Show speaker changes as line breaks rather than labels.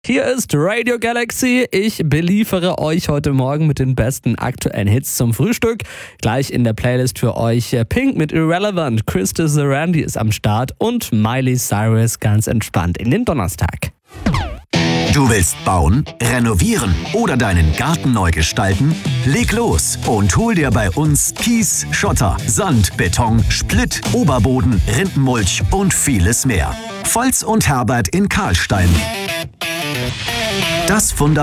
Hier ist Radio Galaxy. Ich beliefere euch heute Morgen mit den besten aktuellen Hits zum Frühstück. Gleich in der Playlist für euch Pink mit Irrelevant, Krista Sarandon ist am Start und Miley Cyrus ganz entspannt in den Donnerstag.
Du willst bauen, renovieren oder deinen Garten neu gestalten? Leg los und hol dir bei uns Kies, Schotter, Sand, Beton, Splitt, Oberboden, Rindenmulch und vieles mehr. Volz und Herbert in Karlstein. Das Fundament